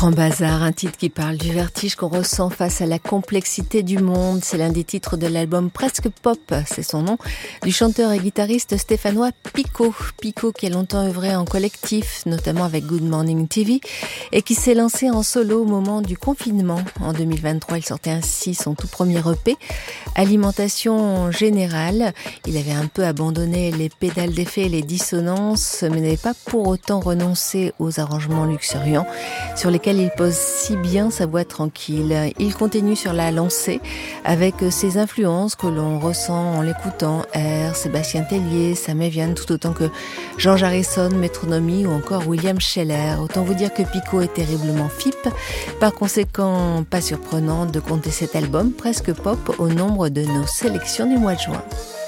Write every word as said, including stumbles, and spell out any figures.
Grand Bazar, un titre qui parle du vertige qu'on ressent face à la complexité du monde. C'est l'un des titres de l'album Presque Pop, c'est son nom, du chanteur et guitariste stéphanois Pico. Pico qui a longtemps œuvré en collectif, notamment avec Good Morning T V, et qui s'est lancé en solo au moment du confinement. En deux mille vingt-trois, il sortait ainsi son tout premier E P, Alimentation Générale. Il avait un peu abandonné les pédales d'effet et les dissonances, mais n'avait pas pour autant renoncé aux arrangements luxuriants sur lesquels il pose si bien sa voix tranquille. Il continue sur la lancée avec ses influences que l'on ressent en l'écoutant, R, Sébastien Tellier, Sam Evian, tout autant que George Harrison, Metronomy ou encore William Sheller. Autant vous dire que Pico est terriblement fip, par conséquent pas surprenant de compter cet album Presque Pop au nombre de nos sélections du mois de juin.